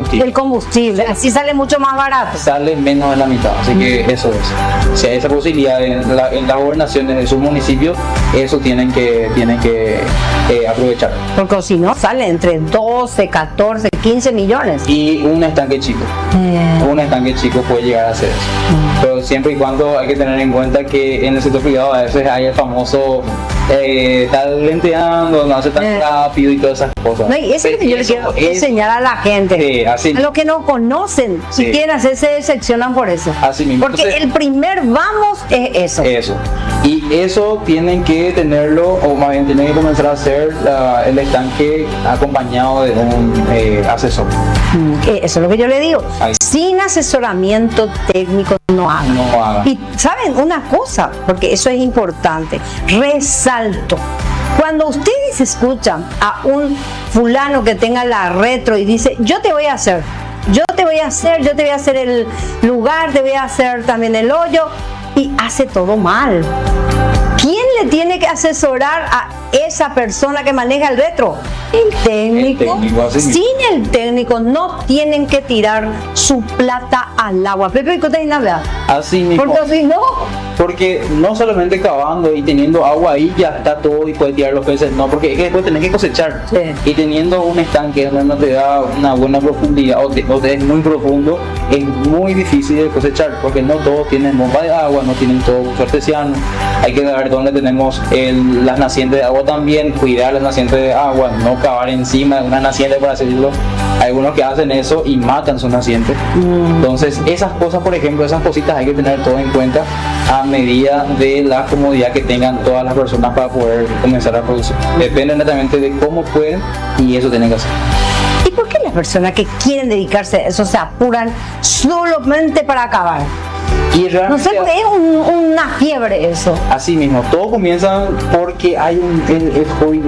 El combustible, así sale mucho más barato. Sale menos de la mitad, así que eso es. Si hay esa posibilidad en las gobernaciones de sus municipios, eso tienen que aprovechar. Porque si no, sale entre 12, 14, 15 millones. Y un estanque chico. Un estanque chico puede llegar a hacer eso. Pero siempre y cuando hay que tener en cuenta que en el sector privado a veces hay el famoso estar lenteando, no hace tan rápido y todas esas cosas. No, y eso es lo que yo le quiero enseñar a la gente. Así, a los que no conocen, si quieren hacer, se decepcionan por eso. Así mismo. Porque entonces, el primer vamos es eso. Eso. Y eso tienen que tenerlo, o más bien tienen que comenzar a hacer el estanque acompañado de un asesor. Eso es lo que yo le digo. Ahí. Sin asesoramiento técnico no hagan. No hagan. Y saben una cosa, porque eso es importante, resalto. Cuando ustedes escuchan a un fulano que tenga la retro y dice, yo te voy a hacer el lugar, te voy a hacer también el hoyo, y hace todo mal. ¿Quién le tiene que asesorar a esa persona que maneja el retro? El técnico. Sin el técnico no tienen que tirar su plata al agua. Pepe, ¿qué te nada? Así mismo. Porque si no. Porque no solamente cavando y teniendo agua ahí ya está todo y puedes tirar los peces, no, porque es que después tenés que cosechar. Sí. Y teniendo un estanque donde no te da una buena profundidad o te es muy profundo, es muy difícil de cosechar, porque no todos tienen bomba de agua, no tienen todo artesiano. Hay que ver dónde tenemos las nacientes de agua también, cuidar las nacientes de agua, no cavar encima de una naciente, por así decirlo. Hay algunos que hacen eso y matan sus nacientes. Entonces esas cosas, por ejemplo, esas cositas hay que tener todo en cuenta a medida de la comodidad que tengan todas las personas para poder comenzar a producir. Depende netamente de cómo pueden, y eso tienen que hacer. ¿Y por qué las personas que quieren dedicarse a eso se apuran solamente para acabar? Y realmente, no sé, una fiebre eso. Así mismo, todo comienza porque hay el hobby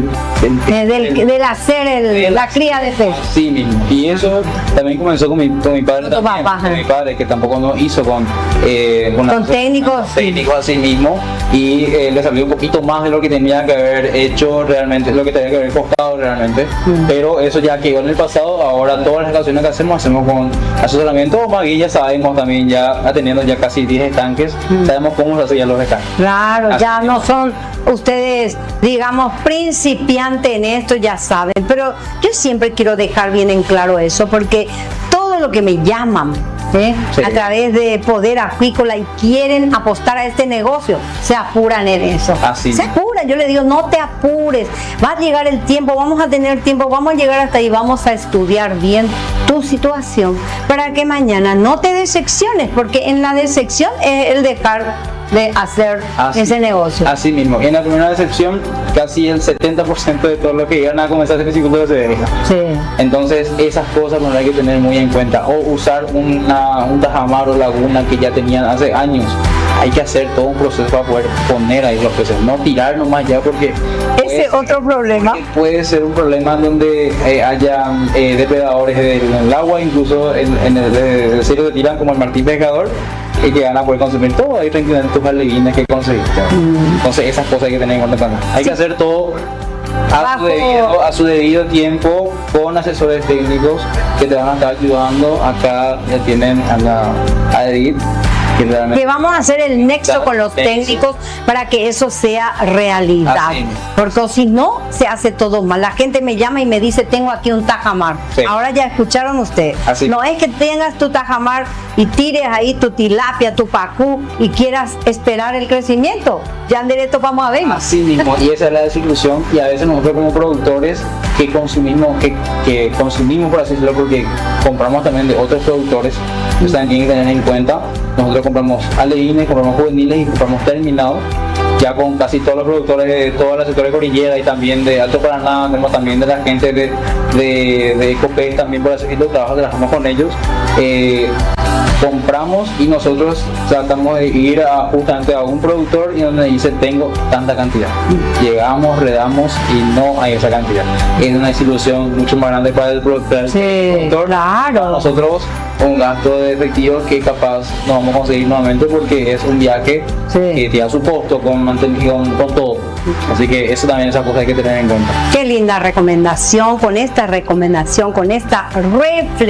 del hacer la cría de peces. Sí mismo. Y eso también comenzó con mi padre también. Con mi padre, que tampoco no hizo con técnicos así mismo, y le salió un poquito más de lo que tenía que haber hecho realmente, lo que tenía que haber costado realmente. Pero eso ya quedó en el pasado. Ahora todas las canciones que hacemos con asesoramiento. Magui, ya sabemos también, ya teniendo ya casi 10 estanques, sabemos cómo se hacen ya los estanques. Claro, así ya no son ustedes, digamos, principiantes en esto, ya saben, pero yo siempre quiero dejar bien en claro eso, porque todo lo que me llaman a través de Poder Acuícola y quieren apostar a este negocio, se apuran en eso. Así. Se apuran, yo le digo, no te apures, va a llegar el tiempo, vamos a tener tiempo, vamos a llegar hasta ahí, vamos a estudiar bien tu situación para que mañana no te decepciones, porque en la decepción es el dejar de hacer ese negocio. Así mismo. Y en la primera decepción, casi el 70% de todo lo que llegan a comenzar a hacer piscicultura se deja. Sí. Entonces, esas cosas no hay que tener muy en cuenta. O usar un tajamar o laguna que ya tenían hace años. Hay que hacer todo un proceso para poder poner ahí los peces. No tirar nomás ya, porque ese otro problema. Puede ser un problema donde haya depredadores del agua, incluso en el cielo se tiran como el martín pescador, y que van a poder consumir todo ahí tranquilamente tus alevines que conseguiste. Entonces esas cosas hay que tener en cuenta. Hay que hacer todo a su debido tiempo, con asesores técnicos que te van a estar ayudando. Acá ya tienen a Edith, que vamos a hacer el nexo con los técnicos para que eso sea realidad. Así. Porque si no, se hace todo mal. La gente me llama y me dice, tengo aquí un tajamar. Sí. Ahora ya escucharon ustedes. Así. No es que tengas tu tajamar y tires ahí tu tilapia, tu pacú y quieras esperar el crecimiento. Ya en directo vamos a ver más. Así mismo, y esa es la desilusión. Y a veces nosotros como productores que consumimos, por así decirlo, porque compramos también de otros productores, ustedes también tienen que tener en cuenta. Nosotros compramos alevines, compramos juveniles y compramos terminados, ya con casi todos los productores de todos los sectores de Cordillera y también de Alto Paraná. Tenemos también de la gente de Ecopec también, por así decirlo, trabajamos con ellos. Compramos y nosotros tratamos de ir justamente a un productor y donde dice tengo tanta cantidad. Llegamos, redamos y no hay esa cantidad. Es una desilusión mucho más grande para el productor. Sí, claro. Para nosotros un gasto de efectivo que capaz no vamos a conseguir nuevamente, porque es un viaje que tiene su costo con mantenimiento, con todo. Así que eso también es una cosa que hay que tener en cuenta. Qué linda recomendación, con esta reflexión